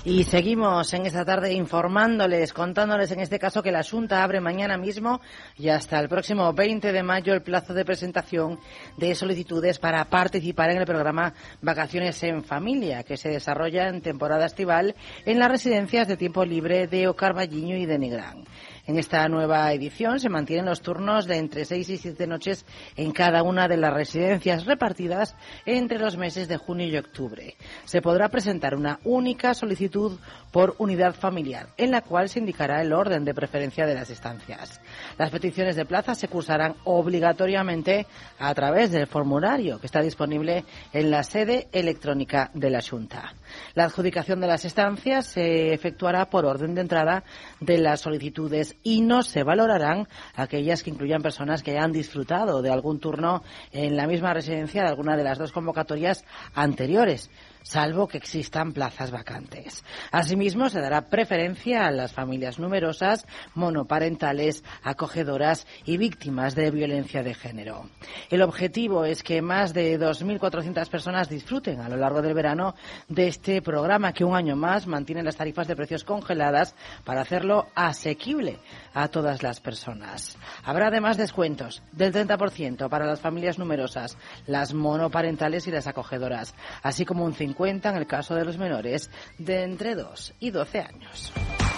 Y seguimos en esta tarde informándoles, contándoles en este caso que la Xunta abre mañana mismo y hasta el próximo 20 de mayo el plazo de presentación de solicitudes para participar en el programa Vacaciones en Familia, que se desarrolla en temporada estival en las residencias de tiempo libre de O Carballiño y de Nigrán. En esta nueva edición se mantienen los turnos de entre 6 y 7 noches en cada una de las residencias repartidas entre los meses de junio y octubre. Se podrá presentar una única solicitud por unidad familiar, en la cual se indicará el orden de preferencia de las estancias. Las peticiones de plaza se cursarán obligatoriamente a través del formulario que está disponible en la sede electrónica de la Xunta. La adjudicación de las estancias se efectuará por orden de entrada de las solicitudes y no se valorarán aquellas que incluyan personas que hayan disfrutado de algún turno en la misma residencia de alguna de las dos convocatorias anteriores, salvo que existan plazas vacantes. Asimismo, se dará preferencia a las familias numerosas, monoparentales, acogedoras y víctimas de violencia de género. El objetivo es que más de 2.400 personas disfruten a lo largo del verano de este programa, que un año más mantiene las tarifas de precios congeladas para hacerlo asequible a todas las personas. Habrá además descuentos del 30% para las familias numerosas, las monoparentales y las acogedoras, así como un 50% en el caso de los menores de entre 2 y 12 años.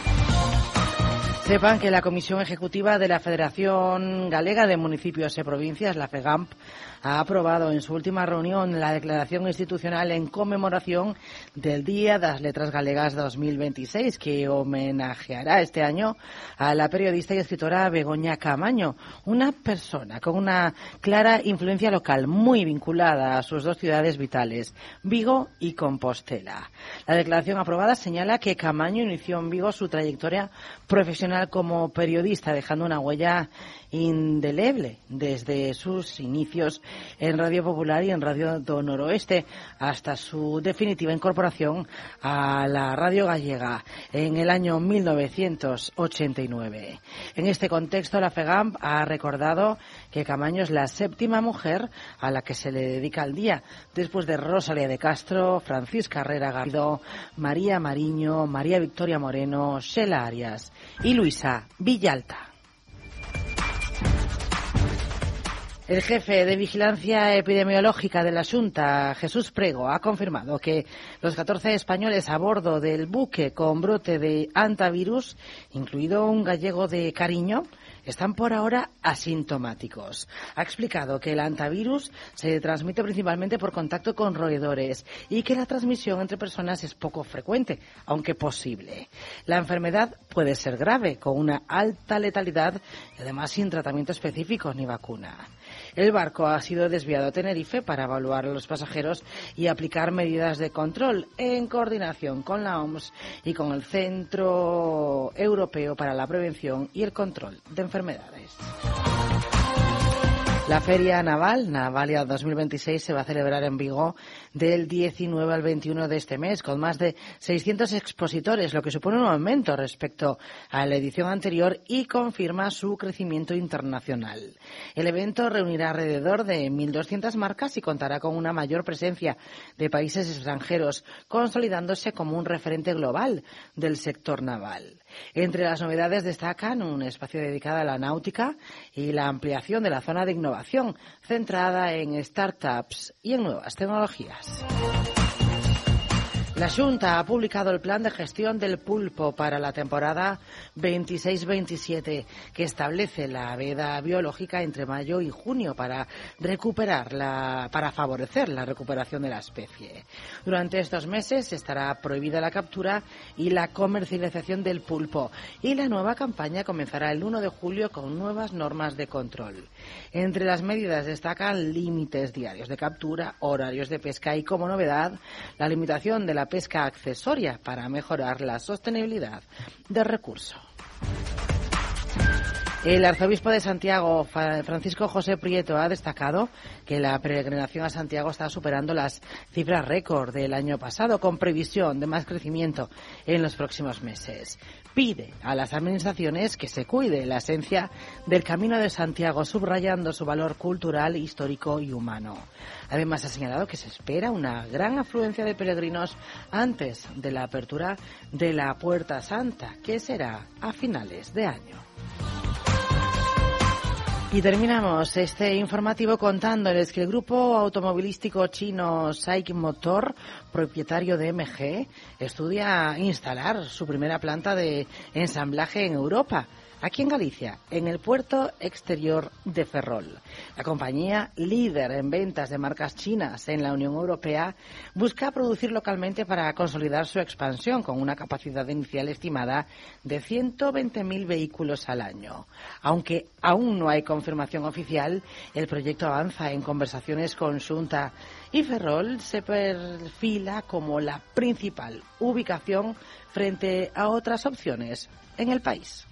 Sepan que la Comisión Ejecutiva de la Federación Galega de Municipios y Provincias, la FEGAMP, ha aprobado en su última reunión la declaración institucional en conmemoración del Día de las Letras Galegas 2026, que homenajeará este año a la periodista y escritora Begoña Caamaño, una persona con una clara influencia local, muy vinculada a sus dos ciudades vitales, Vigo y Compostela. La declaración aprobada señala que Caamaño inició en Vigo su trayectoria profesional como periodista, dejando una huella indeleble desde sus inicios en Radio Popular y en Radio do Noroeste hasta su definitiva incorporación a la Radio Gallega en el año 1989. En este contexto, la FEGAMP ha recordado que Caamaño es la séptima mujer a la que se le dedica el día, después de Rosalía de Castro, Francisca Herrera Garrido, María Mariño, María Victoria Moreno, Xela Arias y Luisa Villalta. El jefe de Vigilancia Epidemiológica de la Xunta, Jesús Prego, ha confirmado que los 14 españoles a bordo del buque con brote de hantavirus, incluido un gallego de Cariño, están por ahora asintomáticos. Ha explicado que el hantavirus se transmite principalmente por contacto con roedores y que la transmisión entre personas es poco frecuente, aunque posible. La enfermedad puede ser grave, con una alta letalidad y además sin tratamiento específico ni vacuna. El barco ha sido desviado a Tenerife para evaluar a los pasajeros y aplicar medidas de control en coordinación con la OMS y con el Centro Europeo para la Prevención y el Control de Enfermedades. La Feria Naval, Navalia 2026, se va a celebrar en Vigo del 19 al 21 de este mes, con más de 600 expositores, lo que supone un aumento respecto a la edición anterior y confirma su crecimiento internacional. El evento reunirá alrededor de 1.200 marcas y contará con una mayor presencia de países extranjeros, consolidándose como un referente global del sector naval. Entre las novedades destacan un espacio dedicado a la náutica y la ampliación de la zona de innovación centrada en startups y en nuevas tecnologías. La Xunta ha publicado el plan de gestión del pulpo para la temporada 26-27, que establece la veda biológica entre mayo y junio para favorecer la recuperación de la especie. Durante estos meses estará prohibida la captura y la comercialización del pulpo, y la nueva campaña comenzará el 1 de julio con nuevas normas de control. Entre las medidas destacan límites diarios de captura, horarios de pesca y, como novedad, la limitación de la pesca accesoria para mejorar la sostenibilidad del recurso. El arzobispo de Santiago, Francisco José Prieto, ha destacado que la peregrinación a Santiago está superando las cifras récord del año pasado, con previsión de más crecimiento en los próximos meses. Pide a las administraciones que se cuide la esencia del Camino de Santiago, subrayando su valor cultural, histórico y humano. Además, ha señalado que se espera una gran afluencia de peregrinos antes de la apertura de la Puerta Santa, que será a finales de año. Y terminamos este informativo contándoles que el grupo automovilístico chino SAIC Motor, propietario de MG, estudia instalar su primera planta de ensamblaje en Europa, aquí en Galicia, en el puerto exterior de Ferrol. La compañía, líder en ventas de marcas chinas en la Unión Europea, busca producir localmente para consolidar su expansión, con una capacidad inicial estimada de 120.000 vehículos al año. Aunque aún no hay confirmación oficial, el proyecto avanza en conversaciones con Xunta y Ferrol se perfila como la principal ubicación frente a otras opciones en el país.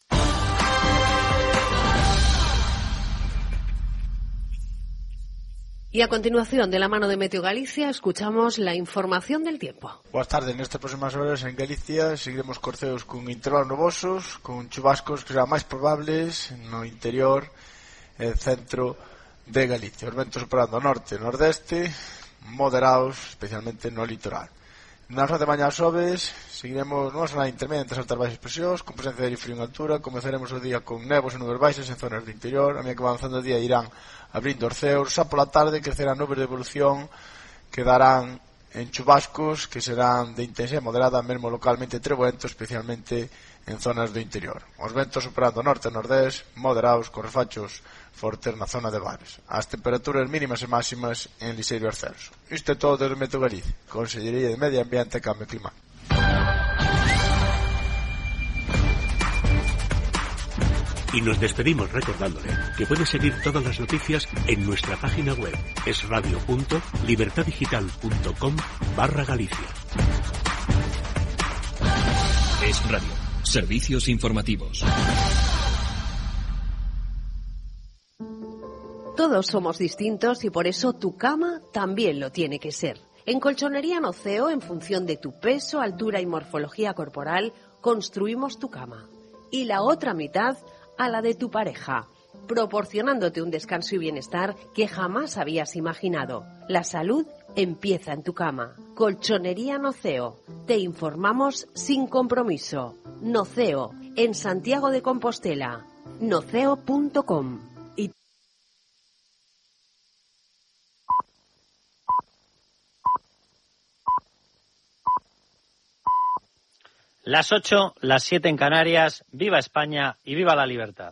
Y a continuación, de la mano de Meteo Galicia, escuchamos la información del tiempo. Boas tardes. Nestas próximas horas en Galicia seguiremos corceos con intervalos nubosos, con chubascos que serán máis probables no interior e centro de Galicia. Os ventos operando ao norte e nordeste, moderados, especialmente no litoral. Nas horas de mañá xoves seguiremos nunha zona intermedia entre as altas baixas presións, con presencia de aire frío en altura. Comezaremos o día con nebos e nubes baixas en zonas do interior. A medida que va avanzando o día irán abrindo os ceos. Xa pola tarde crecerán nubes de evolución que darán en chubascos que serán de intensidade moderada, mesmo localmente trebuentos, especialmente en zonas do interior. Os ventos operando norte e nordés, moderados, con refachos fortes na zona de Bares. As temperaturas mínimas e máximas en lixeiro ascenso. Isto é todo desde Meteo Galicia, Consellería de Medio Ambiente e Cambio Climático. Y nos despedimos recordándole que puede seguir todas las noticias en nuestra página web esradio.libertadigital.com/Galicia. Es Radio. Servicios informativos. Todos somos distintos y por eso tu cama también lo tiene que ser. En Colchonería Noceo, en función de tu peso, altura y morfología corporal, construimos tu cama. Y la otra mitad a la de tu pareja, proporcionándote un descanso y bienestar que jamás habías imaginado. La salud empieza en tu cama. Colchonería Noceo. Te informamos sin compromiso. Noceo, en Santiago de Compostela. Noceo.com. Las 8, las 7 en Canarias. ¡Viva España y viva la libertad!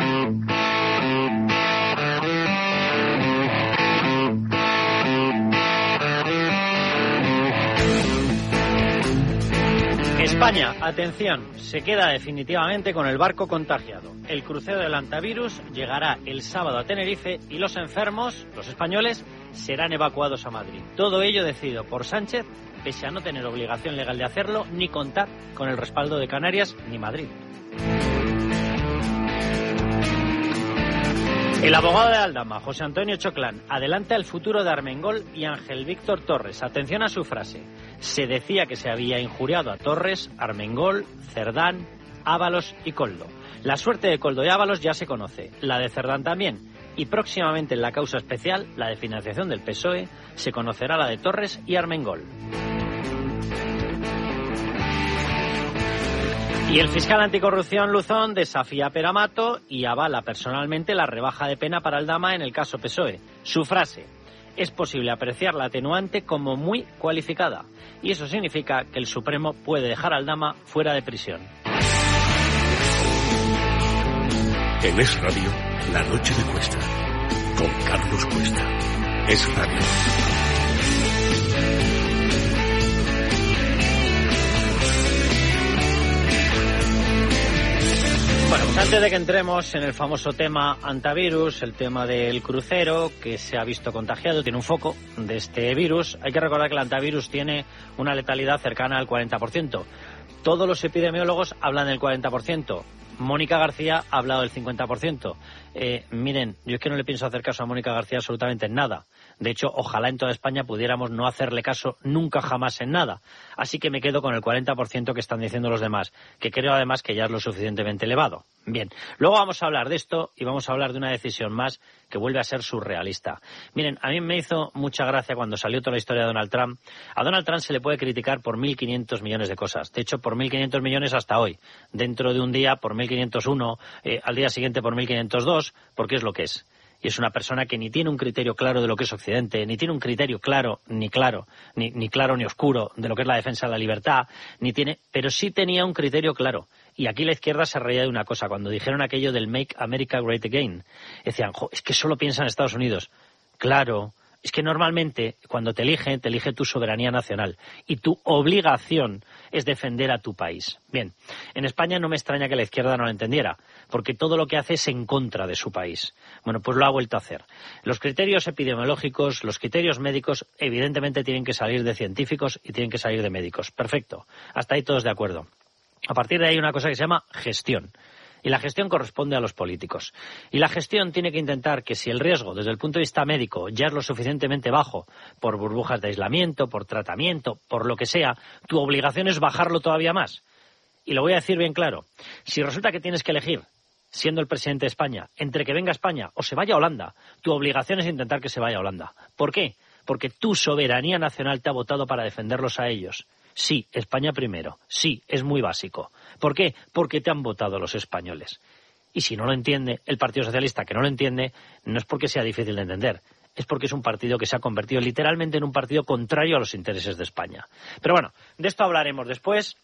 España, atención, se queda definitivamente con el barco contagiado. El crucero del hantavirus llegará el sábado a Tenerife y los enfermos, los españoles, serán evacuados a Madrid. Todo ello decidido por Sánchez, pese a no tener obligación legal de hacerlo, ni contar con el respaldo de Canarias ni Madrid. El abogado de Aldama, José Antonio Choclán, adelanta el futuro de Armengol y Ángel Víctor Torres. Atención a su frase. Se decía que se había injuriado a Torres, Armengol, Cerdán, Ábalos y Coldo. La suerte de Coldo y Ábalos ya se conoce, la de Cerdán también. Y próximamente en la causa especial, la de financiación del PSOE, se conocerá la de Torres y Armengol. Y el fiscal anticorrupción Luzón desafía a Peramato y avala personalmente la rebaja de pena para Aldama en el caso PSOE. Su frase: es posible apreciar la atenuante como muy cualificada. Y eso significa que el Supremo puede dejar a Aldama fuera de prisión. En Es Radio, La Noche de Cuesta, con Carlos Cuesta. Es Radio. Bueno, pues antes de que entremos en el famoso tema hantavirus, el tema del crucero que se ha visto contagiado, tiene un foco de este virus, hay que recordar que el hantavirus tiene una letalidad cercana al 40%. Todos los epidemiólogos hablan del 40%. Mónica García ha hablado del 50%. Miren, yo es que no le pienso hacer caso a Mónica García absolutamente en nada. De hecho, ojalá en toda España pudiéramos no hacerle caso nunca jamás en nada. Así que me quedo con el 40% que están diciendo los demás, que creo además que ya es lo suficientemente elevado. Bien, luego vamos a hablar de esto y vamos a hablar de una decisión más que vuelve a ser surrealista. Miren, a mí me hizo mucha gracia cuando salió toda la historia de Donald Trump. A Donald Trump se le puede criticar por 1.500 millones de cosas. De hecho, por 1.500 millones hasta hoy. Dentro de un día por 1.501, al día siguiente por 1.502, porque es lo que es. Y es una persona que ni tiene un criterio claro de lo que es Occidente, ni tiene un criterio claro ni oscuro de lo que es la defensa de la libertad, pero sí tenía un criterio claro. Y aquí la izquierda se reía de una cosa, cuando dijeron aquello del Make America Great Again. Decían, es que solo piensan en Estados Unidos. Claro, es que normalmente cuando te elige tu soberanía nacional y tu obligación es defender a tu país. Bien, en España no me extraña que la izquierda no lo entendiera, porque todo lo que hace es en contra de su país. Bueno, pues lo ha vuelto a hacer. Los criterios epidemiológicos, los criterios médicos, evidentemente tienen que salir de científicos y tienen que salir de médicos. Perfecto, hasta ahí todos de acuerdo. A partir de ahí hay una cosa que se llama gestión. Y la gestión corresponde a los políticos. Y la gestión tiene que intentar que si el riesgo, desde el punto de vista médico, ya es lo suficientemente bajo, por burbujas de aislamiento, por tratamiento, por lo que sea, tu obligación es bajarlo todavía más. Y lo voy a decir bien claro. Si resulta que tienes que elegir, siendo el presidente de España, entre que venga a España o se vaya a Holanda, tu obligación es intentar que se vaya a Holanda. ¿Por qué? Porque tu soberanía nacional te ha votado para defenderlos a ellos. Sí, España primero. Sí, es muy básico. ¿Por qué? Porque te han votado los españoles. Y si no lo entiende el Partido Socialista, que no lo entiende, no es porque sea difícil de entender. Es porque es un partido que se ha convertido literalmente en un partido contrario a los intereses de España. Pero bueno, de esto hablaremos después.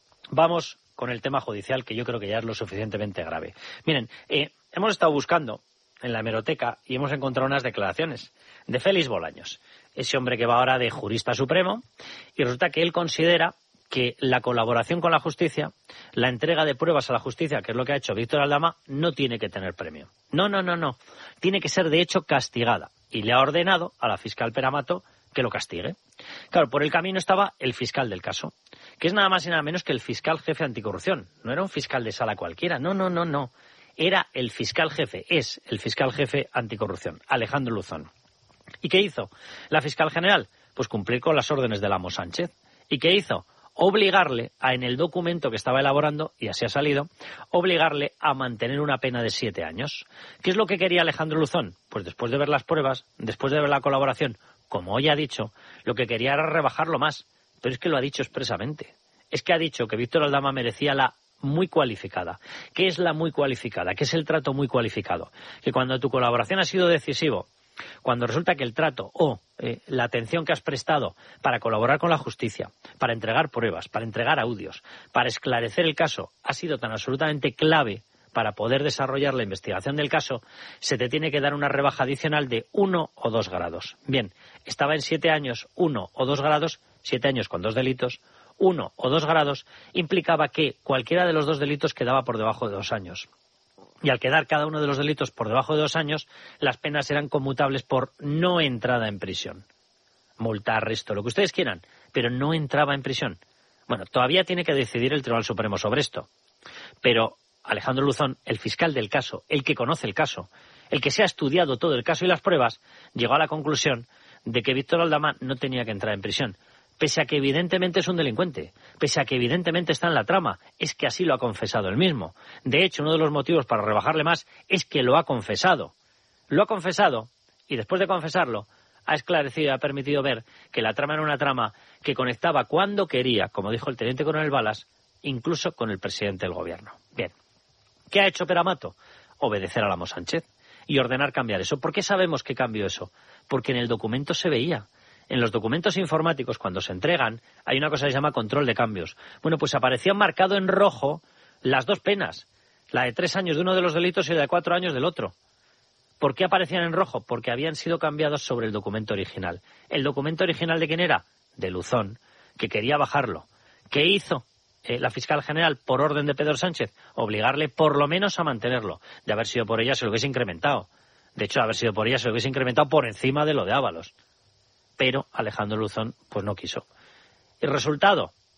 Vamos con el tema judicial, que yo creo que ya es lo suficientemente grave. Miren, hemos estado buscando en la hemeroteca y hemos encontrado unas declaraciones de Félix Bolaños, ese hombre que va ahora de jurista supremo, y resulta que él considera que la colaboración con la justicia, la entrega de pruebas a la justicia, que es lo que ha hecho Víctor Aldama, no tiene que tener premio. No. Tiene que ser, de hecho, castigada. Y le ha ordenado a la fiscal Pera-Mato que lo castigue. Claro, por el camino estaba el fiscal del caso, que es nada más y nada menos que el fiscal jefe anticorrupción. No era un fiscal de sala cualquiera, no. Era el fiscal jefe, es el fiscal jefe anticorrupción, Alejandro Luzón. ¿Y qué hizo la fiscal general? Pues cumplir con las órdenes del amo Sánchez. ¿Y qué hizo? Obligarle en el documento que estaba elaborando, y así ha salido, obligarle a mantener una pena de 7 años. ¿Qué es lo que quería Alejandro Luzón? Pues después de ver las pruebas, después de ver la colaboración, como hoy ha dicho, lo que quería era rebajarlo más. Pero es que lo ha dicho expresamente. Es que ha dicho que Víctor Aldama merecía la muy cualificada. ¿Qué es la muy cualificada? ¿Qué es el trato muy cualificado? Que cuando tu colaboración ha sido decisivo, cuando resulta que el trato o la atención que has prestado para colaborar con la justicia, para entregar pruebas, para entregar audios, para esclarecer el caso, ha sido tan absolutamente clave para poder desarrollar la investigación del caso, se te tiene que dar una rebaja adicional de 1 o 2 grados. Bien, estaba en 7 años, 1 o 2 grados, 7 años con 2 delitos, 1 o 2 grados implicaba que cualquiera de los 2 delitos quedaba por debajo de 2 años. Y al quedar cada uno de los delitos por debajo de 2 años, las penas eran conmutables por no entrada en prisión. Multa, arresto, lo que ustedes quieran, pero no entraba en prisión. Bueno, todavía tiene que decidir el Tribunal Supremo sobre esto. Pero Alejandro Luzón, el fiscal del caso, el que conoce el caso, el que se ha estudiado todo el caso y las pruebas, llegó a la conclusión de que Víctor Aldama no tenía que entrar en prisión. Pese a que evidentemente es un delincuente, pese a que evidentemente está en la trama, es que así lo ha confesado él mismo. De hecho, uno de los motivos para rebajarle más es que lo ha confesado. Lo ha confesado y después de confesarlo ha esclarecido y ha permitido ver que la trama era una trama que conectaba cuando quería, como dijo el teniente coronel Balas, incluso con el presidente del gobierno. Bien, ¿qué ha hecho Pera-Mato? Obedecer al amo Sánchez y ordenar cambiar eso. ¿Por qué sabemos que cambió eso? Porque en el documento se veía. En los documentos informáticos, cuando se entregan, hay una cosa que se llama control de cambios. Bueno, pues aparecían marcado en rojo las 2 penas. La de 3 años de uno de los delitos y la de 4 años del otro. ¿Por qué aparecían en rojo? Porque habían sido cambiados sobre el documento original. ¿El documento original de quién era? De Luzón, que quería bajarlo. ¿Qué hizo la fiscal general por orden de Pedro Sánchez? Obligarle por lo menos a mantenerlo. De haber sido por ella se lo hubiese incrementado. De hecho, de haber sido por ella se lo hubiese incrementado por encima de lo de Ábalos. Pero Alejandro Luzón pues no quiso. ¿El resultado?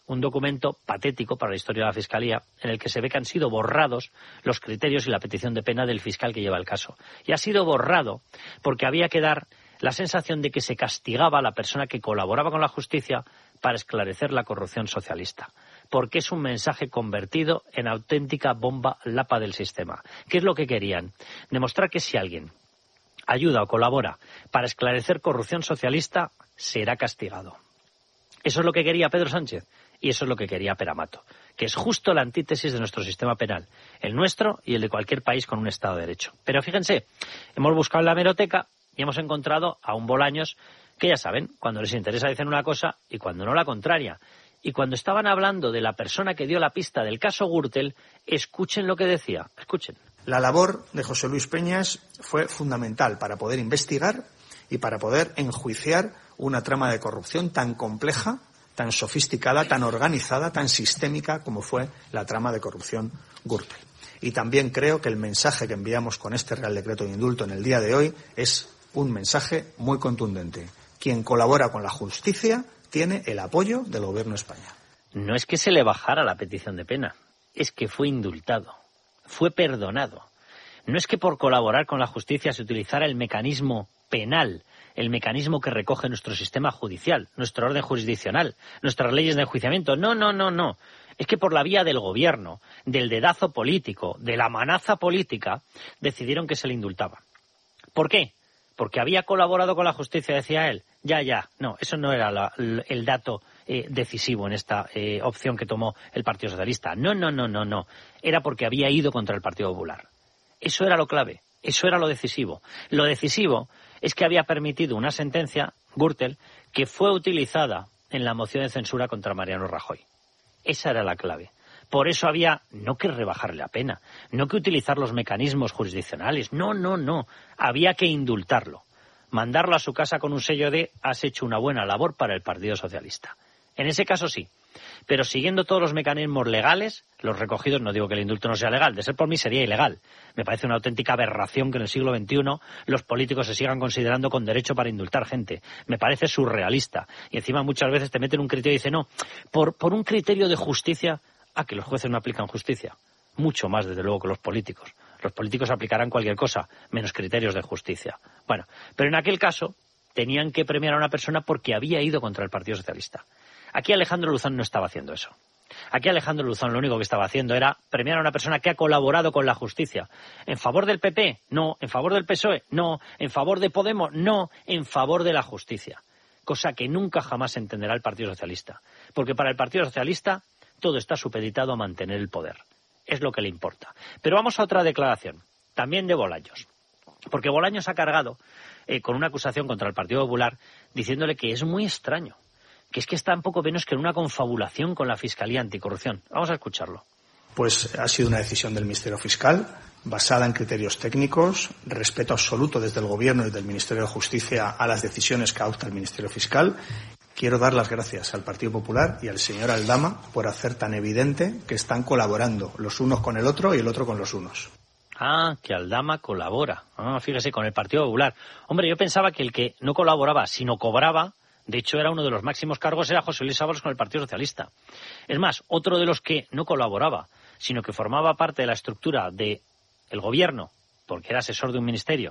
un documento patético para la historia de la Fiscalía, en el que se ve que han sido borrados los criterios y la petición de pena del fiscal que lleva el caso. Y ha sido borrado porque había que dar la sensación de que se castigaba a la persona que colaboraba con la justicia para esclarecer la corrupción socialista. Porque es un mensaje convertido en auténtica bomba lapa del sistema. ¿Qué es lo que querían? Demostrar que si alguien ayuda o colabora para esclarecer corrupción socialista, será castigado. Eso es lo que quería Pedro Sánchez. Y eso es lo que quería Pere-Amato, que es justo la antítesis de nuestro sistema penal, el nuestro y el de cualquier país con un Estado de Derecho. Pero fíjense, hemos buscado en la hemeroteca y hemos encontrado a un Bolaños que, ya saben, cuando les interesa dicen una cosa y cuando no la contraria. Y cuando estaban hablando de la persona que dio la pista del caso Gürtel, escuchen lo que decía, escuchen. La labor de José Luis Peñas fue fundamental para poder investigar y para poder enjuiciar una trama de corrupción tan compleja, tan sofisticada, tan organizada, tan sistémica como fue la trama de corrupción Gürtel. Y también creo que el mensaje que enviamos con este Real Decreto de Indulto en el día de hoy es un mensaje muy contundente. Quien colabora con la justicia tiene el apoyo del Gobierno de España. No es que se le bajara la petición de pena, es que fue indultado, fue perdonado. No es que por colaborar con la justicia se utilizara el mecanismo penal, el mecanismo que recoge nuestro sistema judicial, nuestro orden jurisdiccional, nuestras leyes de enjuiciamiento. No. Es que por la vía del gobierno, del dedazo político, de la manaza política, decidieron que se le indultaba. ¿Por qué? Porque había colaborado con la justicia, decía él. Ya. No, eso no era el dato decisivo en esta opción que tomó el Partido Socialista. No. Era porque había ido contra el Partido Popular. Eso era lo clave, eso era lo decisivo. Lo decisivo es que había permitido una sentencia, Gürtel, que fue utilizada en la moción de censura contra Mariano Rajoy. Esa era la clave. Por eso había no que rebajarle la pena, no que utilizar los mecanismos jurisdiccionales, no. Había que indultarlo, mandarlo a su casa con un sello de has hecho una buena labor para el Partido Socialista. En ese caso sí. Pero siguiendo todos los mecanismos legales, los recogidos, no digo que el indulto no sea legal, de ser por mí sería ilegal. Me parece una auténtica aberración que en el siglo XXI los políticos se sigan considerando con derecho para indultar gente. Me parece surrealista. Y encima muchas veces te meten un criterio y dicen, no, por un criterio de justicia, que los jueces no aplican justicia. Mucho más, desde luego, que los políticos. Los políticos aplicarán cualquier cosa, menos criterios de justicia. Bueno, pero en aquel caso tenían que premiar a una persona porque había ido contra el Partido Socialista. Aquí Alejandro Luzón no estaba haciendo eso. Aquí Alejandro Luzón lo único que estaba haciendo era premiar a una persona que ha colaborado con la justicia. ¿En favor del PP? No. ¿En favor del PSOE? No. ¿En favor de Podemos? No. En favor de la justicia. Cosa que nunca jamás entenderá el Partido Socialista. Porque para el Partido Socialista todo está supeditado a mantener el poder. Es lo que le importa. Pero vamos a otra declaración, también de Bolaños. Porque Bolaños ha cargado con una acusación contra el Partido Popular diciéndole que es muy extraño, que es que está un poco menos que en una confabulación con la Fiscalía Anticorrupción. Vamos a escucharlo. Pues ha sido una decisión del Ministerio Fiscal, basada en criterios técnicos, respeto absoluto desde el Gobierno y del Ministerio de Justicia a las decisiones que adopta el Ministerio Fiscal. Quiero dar las gracias al Partido Popular y al señor Aldama por hacer tan evidente que están colaborando los unos con el otro y el otro con los unos. Que Aldama colabora. Fíjese, con el Partido Popular. Hombre, yo pensaba que el que no colaboraba, sino cobraba, de hecho era uno de los máximos cargos, era José Luis Ábalos con el Partido Socialista. Es más, otro de los que no colaboraba, sino que formaba parte de la estructura del gobierno, porque era asesor de un ministerio,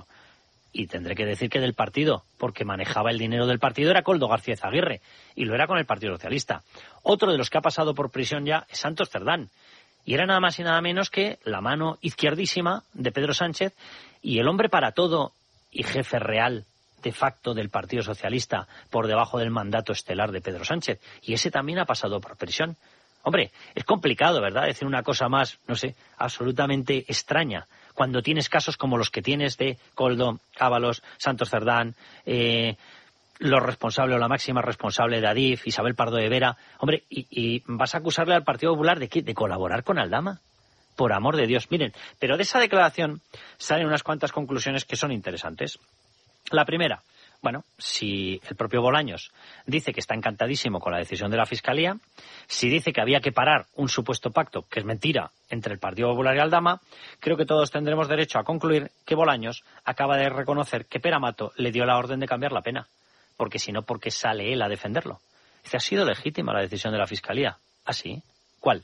y tendré que decir que del partido, porque manejaba el dinero del partido, era Koldo García Aguirre, y lo era con el Partido Socialista. Otro de los que ha pasado por prisión ya es Santos Cerdán, y era nada más y nada menos que la mano izquierdísima de Pedro Sánchez y el hombre para todo y jefe real de facto del Partido Socialista por debajo del mandato estelar de Pedro Sánchez. Y ese también ha pasado por prisión. Hombre, es complicado, ¿verdad?, decir una cosa más, no sé, absolutamente extraña, cuando tienes casos como los que tienes de Koldo, Ábalos, Santos Cerdán, los responsables o la máxima responsable de Adif, Isabel Pardo de Vera. Hombre, y vas a acusarle al Partido Popular ¿de qué? ¿De colaborar con Aldama? Por amor de Dios. Miren, pero de esa declaración salen unas cuantas conclusiones que son interesantes. La primera, bueno, si el propio Bolaños dice que está encantadísimo con la decisión de la Fiscalía, si dice que había que parar un supuesto pacto, que es mentira, entre el Partido Popular y Aldama, creo que todos tendremos derecho a concluir que Bolaños acaba de reconocer que Pere-Amato le dio la orden de cambiar la pena. Porque si no, ¿por qué sale él a defenderlo? Dice, ha sido legítima la decisión de la Fiscalía. ¿Ah, sí? ¿Cuál?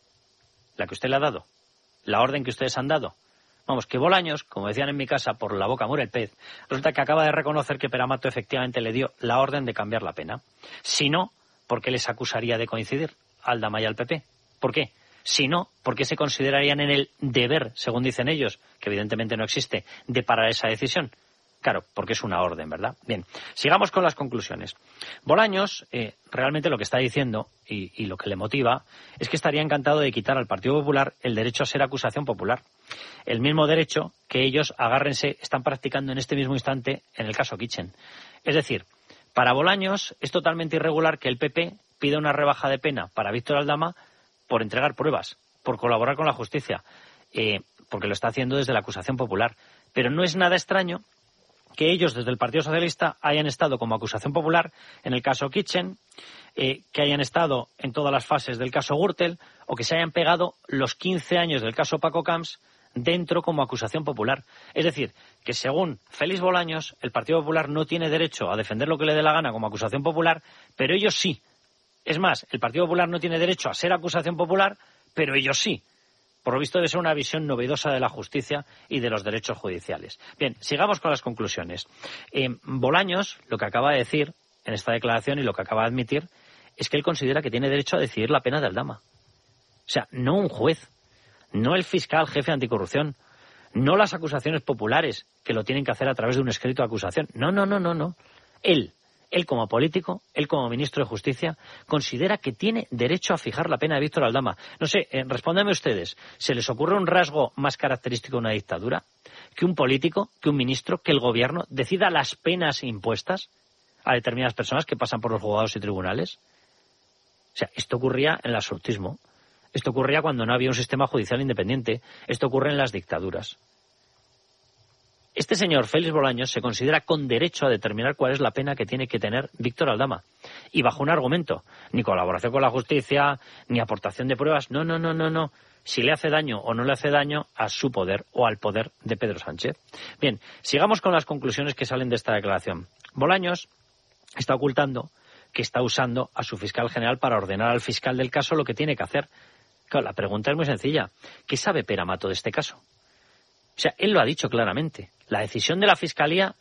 ¿La que usted le ha dado? ¿La orden que ustedes han dado? Vamos, que Bolaños, como decían en mi casa, por la boca muere el pez. Resulta que acaba de reconocer que Pera-Mato efectivamente le dio la orden de cambiar la pena. Si no, ¿por qué les acusaría de coincidir Aldama y al PP? ¿Por qué? Si no, ¿por qué se considerarían en el deber, según dicen ellos, que evidentemente no existe, de parar esa decisión? Claro, porque es una orden, ¿verdad? Bien, sigamos con las conclusiones. Bolaños, realmente lo que está diciendo y lo que le motiva es que estaría encantado de quitar al Partido Popular el derecho a ser acusación popular. El mismo derecho que ellos, agárrense, están practicando en este mismo instante en el caso Kitchen. Es decir, para Bolaños es totalmente irregular que el PP pida una rebaja de pena para Víctor Aldama por entregar pruebas, por colaborar con la justicia, porque lo está haciendo desde la acusación popular. Pero no es nada extraño que ellos desde el Partido Socialista hayan estado como acusación popular en el caso Kitchen, que hayan estado en todas las fases del caso Gürtel o que se hayan pegado los 15 años del caso Paco Camps dentro como acusación popular. Es decir, que según Félix Bolaños, el Partido Popular no tiene derecho a defender lo que le dé la gana como acusación popular, pero ellos sí. Es más, el Partido Popular no tiene derecho a ser acusación popular, pero ellos sí. Por lo visto debe ser una visión novedosa de la justicia y de los derechos judiciales. Bien, sigamos con las conclusiones. Bolaños, lo que acaba de decir en esta declaración y lo que acaba de admitir, es que él considera que tiene derecho a decidir la pena de Aldama. O sea, no un juez, no el fiscal jefe anticorrupción, no las acusaciones populares que lo tienen que hacer a través de un escrito de acusación. No. Él como político, él como ministro de Justicia, considera que tiene derecho a fijar la pena de Víctor Aldama. No sé, respóndanme ustedes, ¿se les ocurre un rasgo más característico de una dictadura? Que un político, que un ministro, que el gobierno decida las penas impuestas a determinadas personas que pasan por los juzgados y tribunales. O sea, esto ocurría en el absolutismo, esto ocurría cuando no había un sistema judicial independiente, esto ocurre en las dictaduras. Este señor Félix Bolaños se considera con derecho a determinar cuál es la pena que tiene que tener Víctor Aldama. Y bajo un argumento, ni colaboración con la justicia, ni aportación de pruebas, no. Si le hace daño o no le hace daño a su poder o al poder de Pedro Sánchez. Bien, sigamos con las conclusiones que salen de esta declaración. Bolaños está ocultando que está usando a su fiscal general para ordenar al fiscal del caso lo que tiene que hacer. Claro, la pregunta es muy sencilla. ¿Qué sabe Pera-Mato de este caso? O sea, él lo ha dicho claramente. La decisión de la Fiscalía,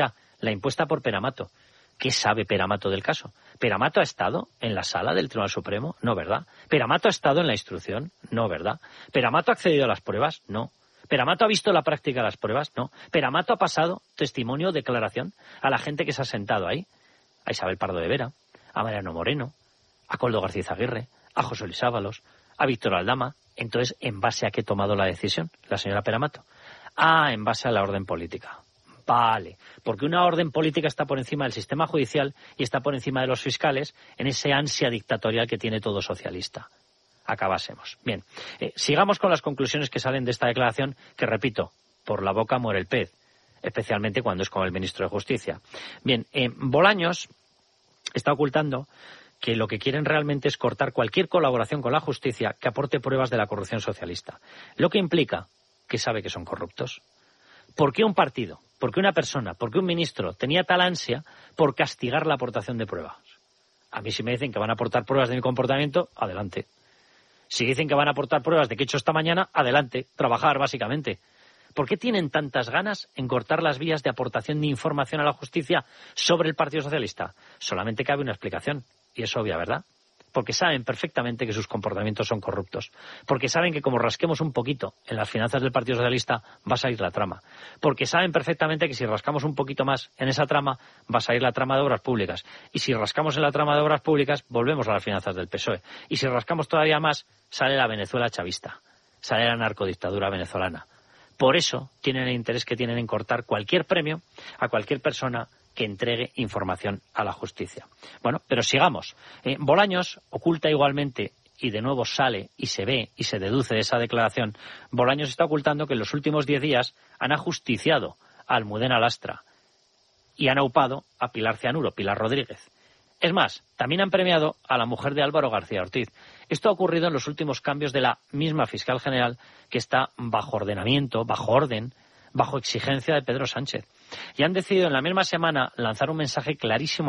la impuesta por Pera-Mato. ¿Qué sabe Pera-Mato del caso? ¿Pera-Mato ha estado en la sala del Tribunal Supremo? No, ¿verdad? ¿Pera-Mato ha estado en la instrucción? No, ¿verdad? ¿Pera-Mato ha accedido a las pruebas? No. ¿Pera-Mato ha visto la práctica de las pruebas? No. ¿Pera-Mato ha pasado testimonio o declaración a la gente que se ha sentado ahí? A Isabel Pardo de Vera, a Mariano Moreno, a Koldo García Aguirre, a José Luis Ábalos, a Víctor Aldama. Entonces, ¿en base a qué ha tomado la decisión la señora Pera-Mato? En base a la orden política. Vale, porque una orden política está por encima del sistema judicial y está por encima de los fiscales en ese ansia dictatorial que tiene todo socialista. Acabásemos. Bien, sigamos con las conclusiones que salen de esta declaración, que repito, por la boca muere el pez, especialmente cuando es con el ministro de Justicia. Bien, Bolaños está ocultando que lo que quieren realmente es cortar cualquier colaboración con la justicia que aporte pruebas de la corrupción socialista. Lo que implica que sabe que son corruptos. ¿Por qué un partido, por qué una persona, por qué un ministro tenía tal ansia por castigar la aportación de pruebas? A mí si me dicen que van a aportar pruebas de mi comportamiento, adelante. Si dicen que van a aportar pruebas de qué he hecho esta mañana, adelante, trabajar básicamente. ¿Por qué tienen tantas ganas en cortar las vías de aportación de información a la justicia sobre el Partido Socialista? Solamente cabe una explicación, y es obvia, ¿verdad? Porque saben perfectamente que sus comportamientos son corruptos. Porque saben que como rasquemos un poquito en las finanzas del Partido Socialista va a salir la trama. Porque saben perfectamente que si rascamos un poquito más en esa trama va a salir la trama de obras públicas. Y si rascamos en la trama de obras públicas volvemos a las finanzas del PSOE. Y si rascamos todavía más sale la Venezuela chavista. Sale la narcodictadura venezolana. Por eso tienen el interés que tienen en cortar cualquier premio a cualquier persona que entregue información a la justicia. Bueno, pero sigamos. Bolaños oculta igualmente, y de nuevo sale y se ve y se deduce de esa declaración, Bolaños está ocultando que en los últimos 10 días han ajusticiado a Almudena Lastra y han aupado a Pilar Cianuro, Pilar Rodríguez. Es más, también han premiado a la mujer de Álvaro García Ortiz. Esto ha ocurrido en los últimos cambios de la misma fiscal general que está bajo ordenamiento, bajo orden, bajo exigencia de Pedro Sánchez. Y han decidido en la misma semana lanzar un mensaje clarísimo